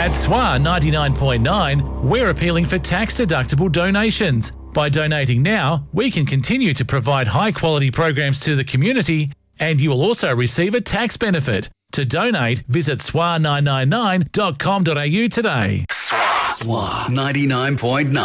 At SWA 99.9, we're appealing for tax-deductible donations. By donating now, we can continue to provide high-quality programs to the community, and you will also receive a tax benefit. To donate, visit swa999.com.au today. SWA 99.9.